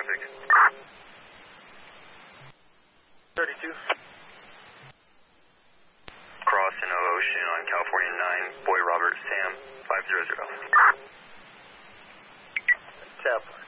traffic. 32. Crossing of Ocean on California 9, Boy Robert Sam 500. Tap.